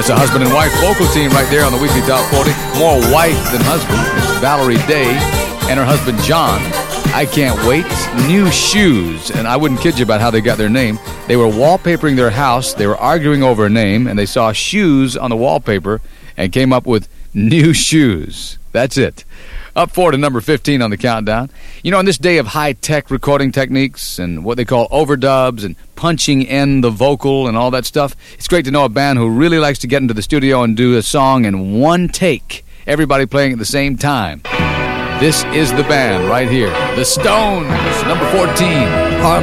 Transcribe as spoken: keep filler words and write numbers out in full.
That's a husband and wife vocal team right there on the Weekly Top forty. More wife than husband. It's Valerie Day and her husband John. I Can't Wait. New Shoes. And I wouldn't kid you about how they got their name. They were wallpapering their house. They were arguing over a name, and they saw shoes on the wallpaper and came up with New Shoes. That's it. Up four to number fifteen on the countdown. You know, on this day of high-tech recording techniques and what they call overdubs and punching in the vocal and all that stuff, it's great to know a band who really likes to get into the studio and do a song in one take, everybody playing at the same time. This is the band right here, the Stones, number fourteen, Harlem.